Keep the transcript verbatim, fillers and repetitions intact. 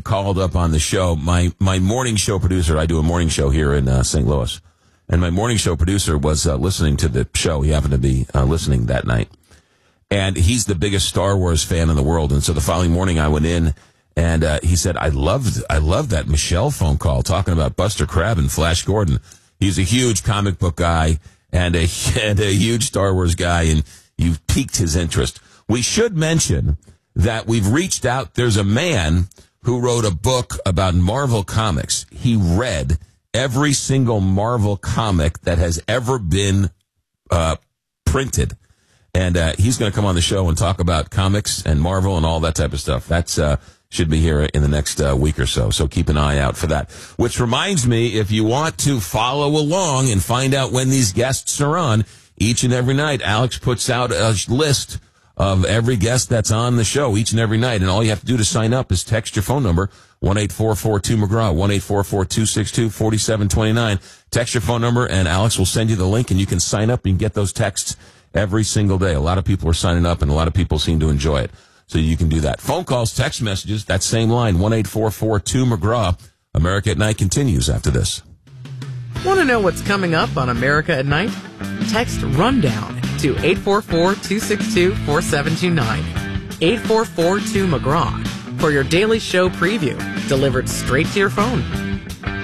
called up on the show. My my morning show producer, I do a morning show here in uh, Saint Louis, and my morning show producer was uh, listening to the show. He happened to be uh, listening that night, and he's the biggest Star Wars fan in the world. And so the following morning, I went in, and uh, he said, "I loved I loved that Michelle phone call talking about Buster Crabbe and Flash Gordon." He's a huge comic book guy and a and a huge Star Wars guy, and you've piqued his interest. We should mention that we've reached out. There's a man who wrote a book about Marvel Comics. He read every single Marvel comic that has ever been uh, printed. And uh, he's going to come on the show and talk about comics and Marvel and all that type of stuff. That's uh, should be here in the next uh, week or so. So keep an eye out for that. Which reminds me, if you want to follow along and find out when these guests are on, each and every night, Alex puts out a list of every guest that's on the show each and every night. And all you have to do to sign up is text your phone number, one eight four four two McGraw, one eight four four two six two four seven two nine. Text your phone number, and Alex will send you the link, and you can sign up and get those texts every single day. A lot of people are signing up, and a lot of people seem to enjoy it. So you can do that. Phone calls, text messages, that same line, one eight four four two McGraw. America at Night continues after this. Want to know what's coming up on America at Night? Text RUNDOWN to eight four four two six two four seven two nine. eight four four two McGraw for your daily show preview delivered straight to your phone.